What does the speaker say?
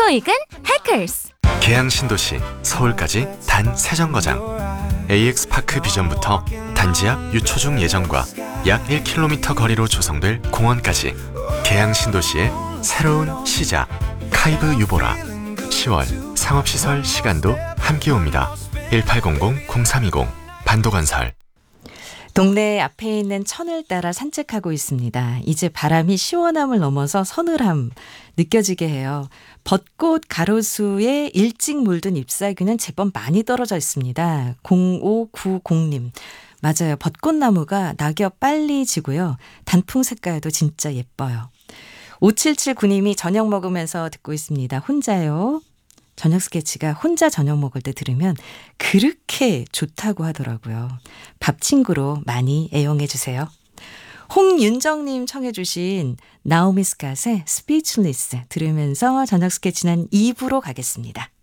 토익은 해커스. 계양 신도시 서울까지 단 3정거장. AX파크 비전부터 단지 앞 유초중 예정과 약 1km 거리로 조성될 공원까지 계양 신도시의 새로운 시작. 카이브 유보라. 10월 상업시설 시간도 함께 옵니다. 1800-0320 반도건설. 동네 앞에 있는 천을 따라 산책하고 있습니다. 이제 바람이 시원함을 넘어서 서늘함 느껴지게 해요. 벚꽃 가로수에 일찍 물든 잎사귀는 제법 많이 떨어져 있습니다. 0590님. 맞아요. 벚꽃나무가 낙엽 빨리 지고요. 단풍 색깔도 진짜 예뻐요. 5779님이 저녁 먹으면서 듣고 있습니다. 혼자요. 저녁 스케치가 혼자 저녁 먹을 때 들으면 그렇게 좋다고 하더라고요. 밥 친구로 많이 애용해 주세요. 홍윤정님 청해 주신 나오미 스캇의 스피치리스 들으면서 저녁 스케치는 2부로 가겠습니다.